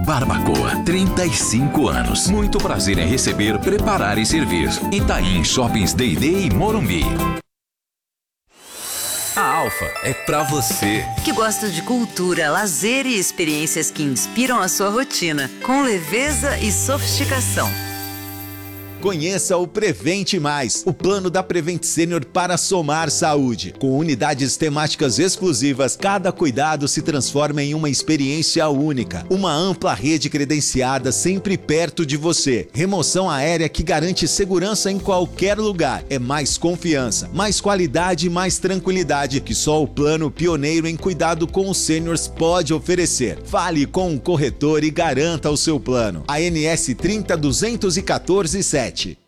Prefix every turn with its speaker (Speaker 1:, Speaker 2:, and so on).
Speaker 1: Barbacoa, 35 anos. Muito prazer em receber, preparar e servir. Itaim Shoppings D&D e Morumbi. A Alfa é pra você
Speaker 2: que gosta de cultura, lazer e experiências que inspiram a sua rotina, com leveza e sofisticação.
Speaker 3: Conheça o Prevente Mais, o plano da Prevent Senior para somar saúde. Com unidades temáticas exclusivas, cada cuidado se transforma em uma experiência única. Uma ampla rede credenciada sempre perto de você. Remoção aérea que garante segurança em qualquer lugar. É mais confiança, mais qualidade e mais tranquilidade que só o plano pioneiro em cuidado com os sêniors pode oferecer. Fale com um corretor e garanta o seu plano. ANS 30 214 7.